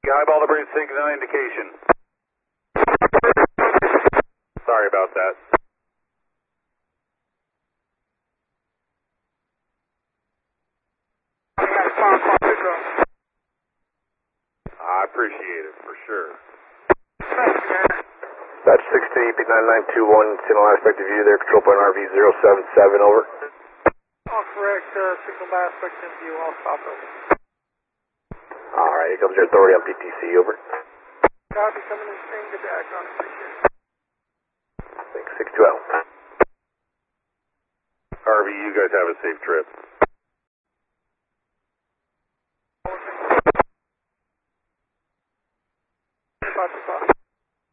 eyeball the bridge signal indication. Sorry about that. I appreciate it, for sure. Dodge 16, repeat 9921, signal aspect of view there, control point RV 077, over. All correct, signal by aspect in view, all stop over. Alright, here comes your authority on PTC, over. Copy, coming in stream, good to act on, appreciate it. Thanks, 612. RV, you guys have a safe trip.